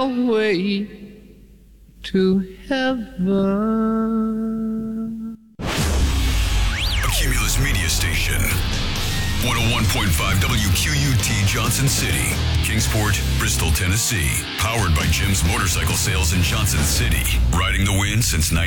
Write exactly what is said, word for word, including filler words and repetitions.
your way to heaven. A Cumulus Media Station. one oh one point five W Q U T Johnson City, Kingsport, Bristol, Tennessee. Powered by Jim's Motorcycle Sales in Johnson City. Riding the wind since nineteen